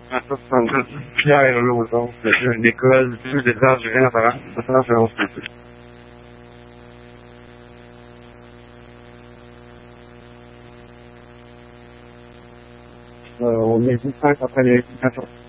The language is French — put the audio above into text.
À 72, Pierre et Lauson, c'est une école, tous des arts, j'ai rien à faire. Ça, c'est 11 plus. On est 15 après les